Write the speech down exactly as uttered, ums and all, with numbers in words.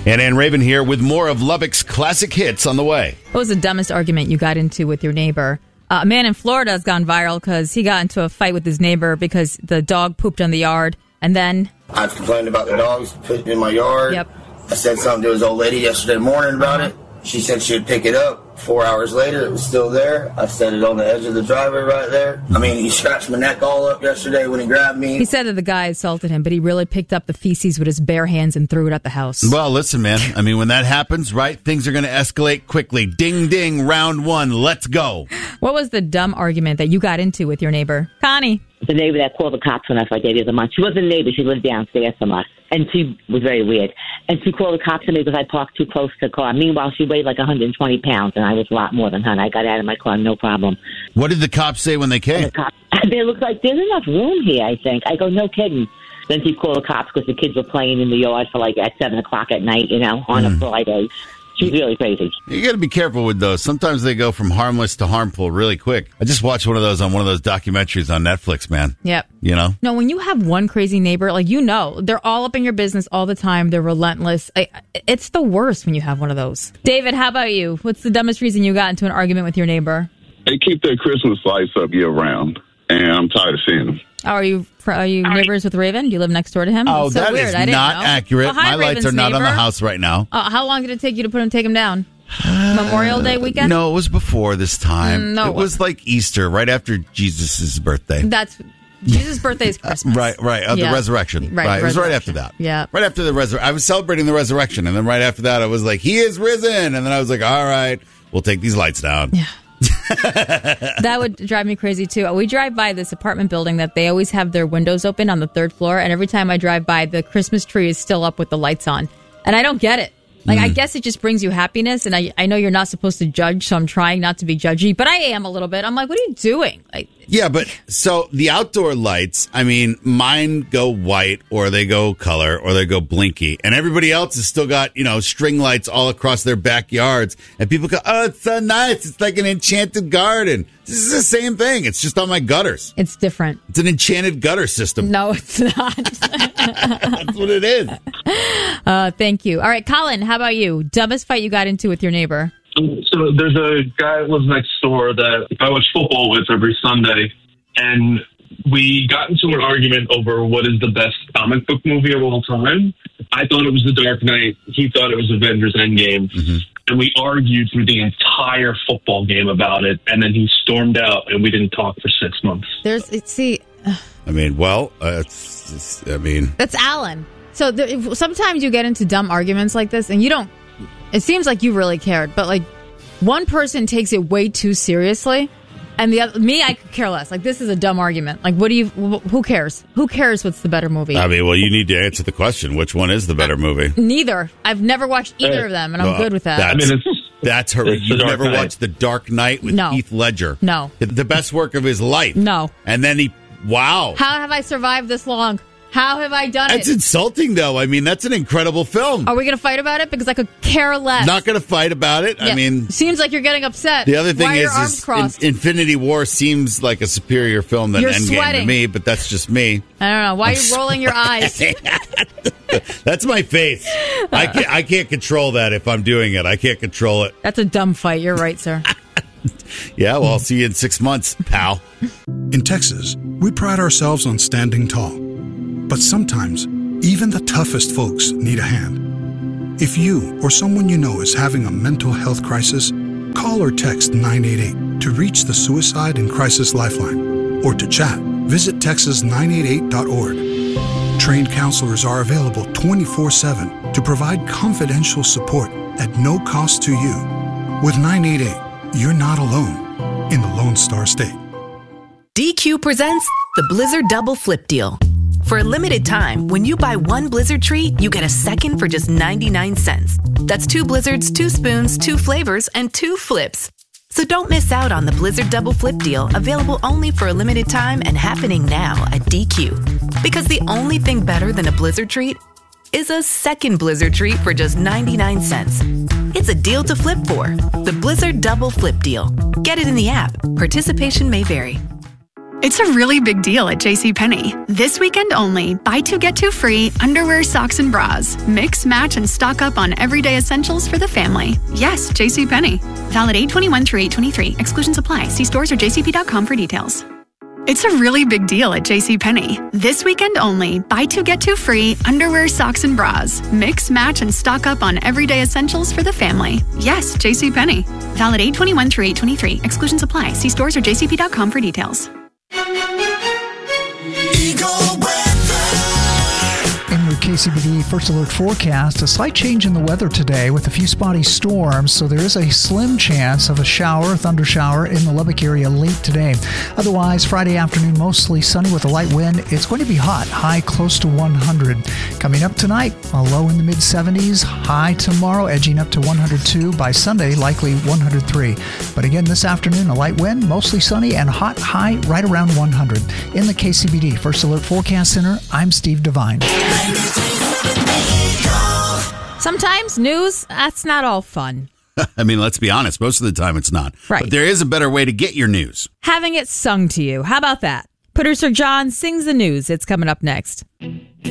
And Ann Raven here with more of Lubbock's classic hits on the way. What was the dumbest argument you got into with your neighbor? Uh, a man in Florida has gone viral because he got into a fight with his neighbor because the dog pooped on the yard. And then... I've complained about the dogs pooping in my yard. Yep. I said something to his old lady yesterday morning about it. She said she would pick it up. Four hours later, it was still there. I set it on the edge of the driveway right there. I mean, he scratched my neck all up yesterday when he grabbed me. He said that the guy assaulted him, but he really picked up the feces with his bare hands and threw it at the house. Well, listen, man. I mean, when that happens, right, things are going to escalate quickly. Ding, ding, round one. Let's go. What was the dumb argument that you got into with your neighbor? Connie. The neighbor that called the cops on us like eight years a month. She wasn't a neighbor. She lived downstairs from us. And she was very weird. And she called the cops on me because I parked too close to the car. Meanwhile, she weighed like one hundred twenty pounds, and I was a lot more than her. And I got out of my car, no problem. What did the cops say when they came? The cops, they looked like, there's enough room here, I think. I go, no kidding. Then she called the cops because the kids were playing in the yard for like at seven o'clock at night, you know, on mm. a Friday. She's really crazy. You got to be careful with those. Sometimes they go from harmless to harmful really quick. I just watched one of those on one of those documentaries on Netflix, man. Yep. You know? No, when you have one crazy neighbor, like, you know, they're all up in your business all the time. They're relentless. I, it's the worst when you have one of those. David, how about you? What's the dumbest reason you got into an argument with your neighbor? They keep their Christmas lights up year round, and I'm tired of seeing them. Oh, are you are you neighbors with Raven? Do you live next door to him? Oh, so that weird. is I didn't not know. accurate. Well, hi, My lights Raven's are not neighbor. on the house right now. Uh, how long did it take you to put him take him down? Memorial Day weekend? No, it was before this time. Mm, no, it was like Easter, right after Jesus' birthday. That's Jesus' birthday is Christmas. Right, right. Uh, Yeah. The resurrection. Right, Right. It was right after resurrection. that. Yeah. Right after the resurrection. I was celebrating the resurrection, and then right after that, I was like, he is risen. And then I was like, all right, we'll take these lights down. Yeah. That would drive me crazy, too. We drive by this apartment building that they always have their windows open on the third floor, and every time I drive by, the Christmas tree is still up with the lights on. And I don't get it. Like, mm. I guess it just brings you happiness, and I I know you're not supposed to judge, so I'm trying not to be judgy, but I am a little bit. I'm like, what are you doing? Like, Yeah, but so the outdoor lights, I mean, mine go white or they go color or they go blinky. And everybody else has still got, you know, string lights all across their backyards. And people go, oh, it's so nice. It's like an enchanted garden. This is the same thing. It's just on my gutters. It's different. It's an enchanted gutter system. No, it's not. That's what it is. Uh, thank you. All right, Colin, how about you? Dumbest fight you got into with your neighbor? So there's a guy that lives next door that I watch football with every Sunday, and we got into an argument over what is the best comic book movie of all time. I thought it was The Dark Knight. He thought it was Avengers Endgame. Mm-hmm. And we argued through the entire football game about it, and then he stormed out, and we didn't talk for six months. There's, see... I mean, well, uh, it's, it's, I mean... That's Alan. So there, sometimes you get into dumb arguments like this, and you don't... It seems like you really cared, but like one person takes it way too seriously, and the other, me, I could care less. Like, this is a dumb argument. Like, what do you? Who cares? Who cares? What's the better movie? I mean, well, you need to answer the question. Which one is the better movie? Neither. I've never watched either of them, and I'm well, good with that. That's, I mean, it's, that's her. it's You've never Knight. watched The Dark Knight with No. Heath Ledger? No. The best work of his life. No. And then he, wow. How have I survived this long? How have I done That's it? insulting, though. I mean, that's an incredible film. Are we going to fight about it? Because I could care less. Not going to fight about it. Yeah. I mean, seems like you're getting upset. the other thing Why are is, your arms is crossed? In- Infinity War seems like a superior film than You're Endgame sweating. to me, but that's just me. I don't know. Why are you rolling your eyes? That's my face. I can't, I can't control that if I'm doing it. I can't control it. That's a dumb fight. You're right, sir. Yeah, well, I'll see you in six months, pal. In Texas, we pride ourselves on standing tall. But sometimes, even the toughest folks need a hand. If you or someone you know is having a mental health crisis, call or text nine eight eight to reach the Suicide and Crisis Lifeline. Or to chat, visit texas nine eight eight dot org. Trained counselors are available twenty-four seven to provide confidential support at no cost to you. With nine eight eight, you're not alone in the Lone Star State. D Q presents the Blizzard Double Flip Deal. For a limited time, when you buy one Blizzard treat, you get a second for just ninety-nine cents. That's two Blizzards, two spoons, two flavors, and two flips. So don't miss out on the Blizzard Double Flip Deal, available only for a limited time and happening now at D Q. Because the only thing better than a Blizzard treat is a second Blizzard treat for just ninety-nine cents. It's a deal to flip for. The Blizzard Double Flip Deal. Get it in the app. Participation may vary. It's a really big deal at JCPenney. This weekend only, buy two, get two free underwear, socks, and bras. Mix, match, and stock up on everyday essentials for the family. Yes, JCPenney. Valid eight twenty-one through eight twenty-three. Exclusions apply. See stores or j c p dot com for details. It's a really big deal at JCPenney. This weekend only, buy two, get two free underwear, socks, and bras. Mix, match, and stock up on everyday essentials for the family. Yes, JCPenney. Valid eight twenty-one through eight twenty-three. Exclusions apply. See stores or j c p dot com for details. In your K C B D First Alert forecast, a slight change in the weather today with a few spotty storms, so there is a slim chance of a shower, thunder shower in the Lubbock area late today. Otherwise, Friday afternoon, mostly sunny with a light wind. It's going to be hot, high close to one hundred. Coming up tonight, a low in the mid seventies, high tomorrow, edging up to one hundred two. By Sunday, likely one hundred three. But again, this afternoon, a light wind, mostly sunny, and hot, high right around one hundred. In the K C B D First Alert Forecast Center, I'm Steve Devine. Sometimes news, that's not all fun. I mean, let's be honest. Most of the time it's not. Right. But there is a better way to get your news. Having it sung to you. How about that? Producer John sings the news. It's coming up next.